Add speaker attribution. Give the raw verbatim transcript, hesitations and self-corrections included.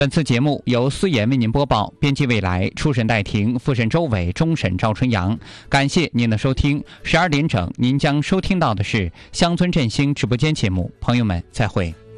Speaker 1: 本次节目由思妍为您播报，编辑未来，出审戴婷，复审周伟，终审赵春阳。感谢您的收听。十二点整，您将收听到的是乡村振兴直播间节目。朋友们，再会。